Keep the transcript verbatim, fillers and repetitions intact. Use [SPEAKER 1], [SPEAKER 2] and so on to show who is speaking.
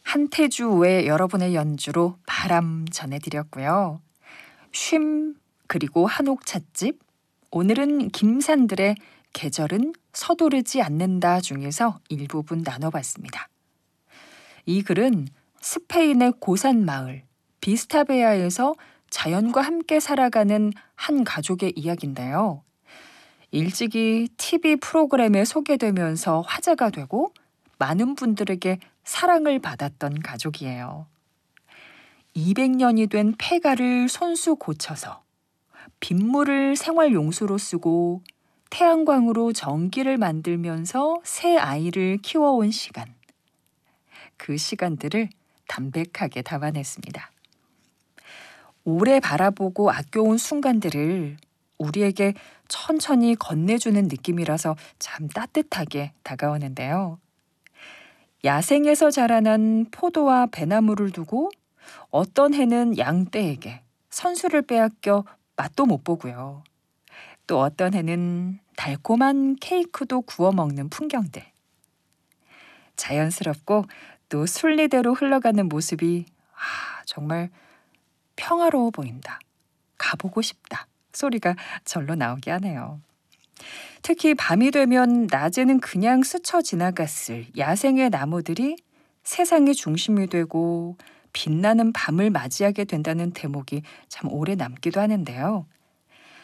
[SPEAKER 1] 한태주 외 여러분의 연주로 바람 전해드렸고요. 쉼 그리고 한옥 찻집, 오늘은 김산들의 계절은 서두르지 않는다 중에서 일부분 나눠봤습니다. 이 글은 스페인의 고산 마을 비스타베아에서 자연과 함께 살아가는 한 가족의 이야기인데요. 일찍이 티비 프로그램에 소개되면서 화제가 되고 많은 분들에게 사랑을 받았던 가족이에요. 이백 년이 된 폐가를 손수 고쳐서 빗물을 생활용수로 쓰고 태양광으로 전기를 만들면서 새 아이를 키워온 시간. 그 시간들을 담백하게 담아냈습니다. 오래 바라보고 아껴온 순간들을 우리에게 천천히 건네주는 느낌이라서 참 따뜻하게 다가오는데요. 야생에서 자라난 포도와 배나무를 두고 어떤 해는 양떼에게 선수를 빼앗겨 맛도 못 보고요. 또 어떤 해는 달콤한 케이크도 구워 먹는 풍경들. 자연스럽고 또 순리대로 흘러가는 모습이 아, 정말 평화로워 보인다. 가보고 싶다. 소리가 절로 나오게 하네요. 특히 밤이 되면 낮에는 그냥 스쳐 지나갔을 야생의 나무들이 세상의 중심이 되고 빛나는 밤을 맞이하게 된다는 대목이 참 오래 남기도 하는데요.